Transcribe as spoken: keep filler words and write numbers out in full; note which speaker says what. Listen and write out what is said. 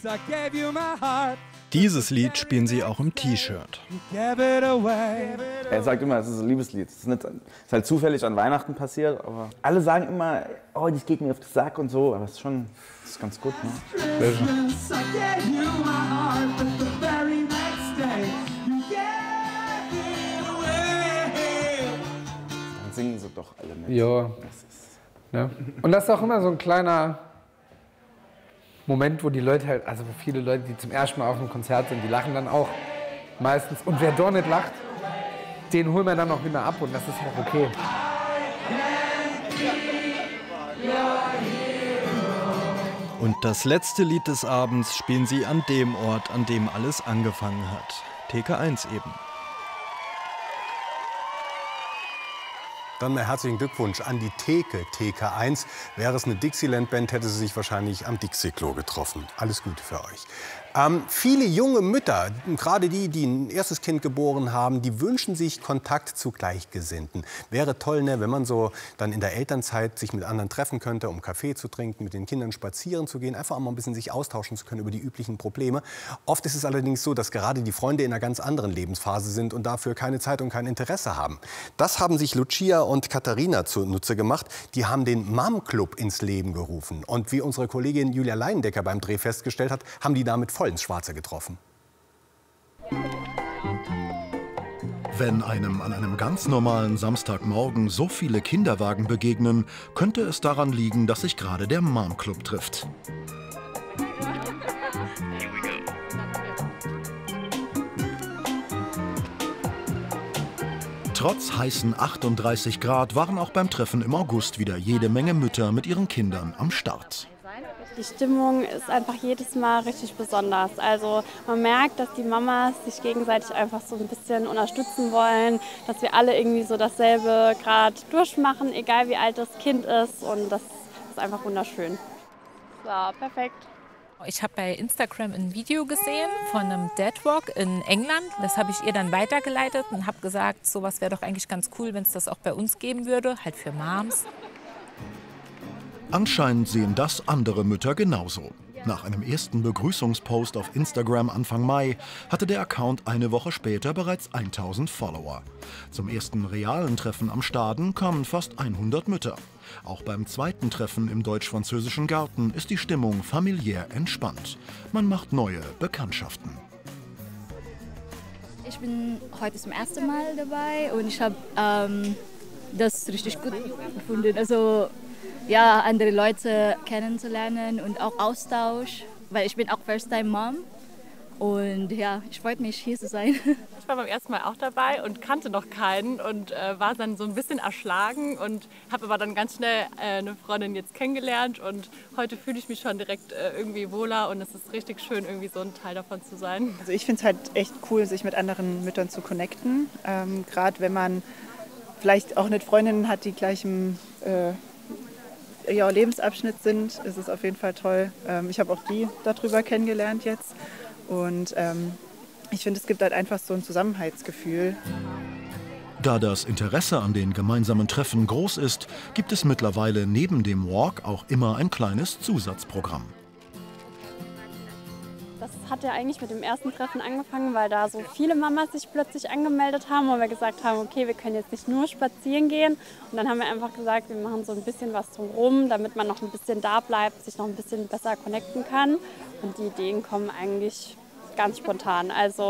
Speaker 1: Dieses Lied spielen sie auch im T-Shirt.
Speaker 2: Er sagt immer, es ist ein Liebeslied. Es ist, nicht, es ist halt zufällig an Weihnachten passiert, aber alle sagen immer, oh, das geht mir auf den Sack und so, aber es ist schon, das ist ganz gut, ne? Dann singen sie doch alle mit.
Speaker 3: Ja. Ja. Und das ist auch immer so ein kleiner Moment, wo die Leute halt, also wo viele Leute, die zum ersten Mal auf einem Konzert sind, die lachen dann auch meistens. Und wer dort nicht lacht, den holen wir dann auch wieder ab und das ist auch okay.
Speaker 1: Und das letzte Lied des Abends spielen sie an dem Ort, an dem alles angefangen hat. T K eins eben.
Speaker 4: Dann mal herzlichen Glückwunsch an die Theke, T K eins. Wäre es eine Dixieland-Band, hätte sie sich wahrscheinlich am Dixie-Klo getroffen. Alles Gute für euch. Ähm, viele junge Mütter, gerade die, die ein erstes Kind geboren haben, die wünschen sich Kontakt zu Gleichgesinnten. Wäre toll, ne, wenn man so dann in der Elternzeit sich mit anderen treffen könnte, um Kaffee zu trinken, mit den Kindern spazieren zu gehen, einfach auch mal ein bisschen sich austauschen zu können über die üblichen Probleme. Oft ist es allerdings so, dass gerade die Freunde in einer ganz anderen Lebensphase sind und dafür keine Zeit und kein Interesse haben. Das haben sich Lucia und Katharina zunutze gemacht. Die haben den Mom Club ins Leben gerufen. Und wie unsere Kollegin Julia Leindecker beim Dreh festgestellt hat, haben die damit voll ins Schwarze getroffen.
Speaker 5: Wenn einem an einem ganz normalen Samstagmorgen so viele Kinderwagen begegnen, könnte es daran liegen, dass sich gerade der Mom Club trifft. Trotz heißen achtunddreißig Grad waren auch beim Treffen im August wieder jede Menge Mütter mit ihren Kindern am Start.
Speaker 6: Die Stimmung ist einfach jedes Mal richtig besonders. Also man merkt, dass die Mamas sich gegenseitig einfach so ein bisschen unterstützen wollen, dass wir alle irgendwie so dasselbe gerade durchmachen, egal wie alt das Kind ist. Und das ist einfach wunderschön. So, perfekt.
Speaker 7: Ich habe bei Instagram ein Video gesehen von einem Deadwalk in England. Das habe ich ihr dann weitergeleitet und habe gesagt, sowas wäre doch eigentlich ganz cool, wenn es das auch bei uns geben würde, halt für Moms.
Speaker 5: Anscheinend sehen das andere Mütter genauso. Nach einem ersten Begrüßungspost auf Instagram Anfang Mai hatte der Account eine Woche später bereits tausend Follower. Zum ersten realen Treffen am Staden kamen fast hundert Mütter. Auch beim zweiten Treffen im deutsch-französischen Garten ist die Stimmung familiär entspannt. Man macht neue Bekanntschaften.
Speaker 8: Ich bin heute zum ersten Mal dabei und ich habe ähm, das richtig gut gefunden. Also ja, andere Leute kennenzulernen und auch Austausch, weil ich bin auch First-Time-Mom und ja, ich freue mich, hier zu sein.
Speaker 9: Ich war beim ersten Mal auch dabei und kannte noch keinen und äh, war dann so ein bisschen erschlagen und habe aber dann ganz schnell äh, eine Freundin jetzt kennengelernt und heute fühle ich mich schon direkt äh, irgendwie wohler und es ist richtig schön, irgendwie so ein Teil davon zu sein.
Speaker 10: Also ich finde es halt echt cool, sich mit anderen Müttern zu connecten, ähm, gerade wenn man vielleicht auch nicht Freundinnen hat, die gleich im äh, ja, Lebensabschnitt sind, ist es auf jeden Fall toll. Ähm, ich habe auch die darüber kennengelernt jetzt und ähm, ich finde, es gibt halt einfach so ein Zusammenhaltsgefühl.
Speaker 5: Da das Interesse an den gemeinsamen Treffen groß ist, gibt es mittlerweile neben dem Walk auch immer ein kleines Zusatzprogramm.
Speaker 6: Das hat ja eigentlich mit dem ersten Treffen angefangen, weil da so viele Mamas sich plötzlich angemeldet haben und wir gesagt haben, okay, wir können jetzt nicht nur spazieren gehen. Und dann haben wir einfach gesagt, wir machen so ein bisschen was drumherum, damit man noch ein bisschen da bleibt, sich noch ein bisschen besser connecten kann. Und die Ideen kommen eigentlich ganz spontan. Also